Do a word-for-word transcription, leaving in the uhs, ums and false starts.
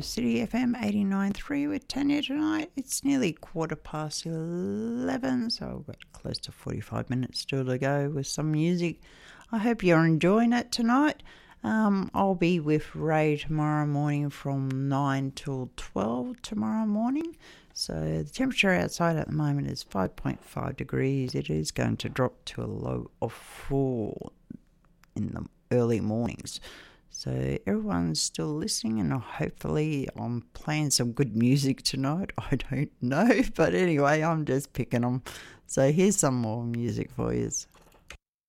City F M eighty-nine point three with Tanya tonight. It's nearly quarter past eleven, so I've got close to forty-five minutes still to go with some music. I hope you're enjoying it tonight. Um, I'll be with Ray tomorrow morning from nine till twelve tomorrow morning. So the temperature outside at the moment is five point five degrees. It is going to drop to a low of four in the early mornings. So everyone's still listening, and hopefully I'm playing some good music tonight. I don't know, but anyway, I'm just picking them. So here's some more music for you.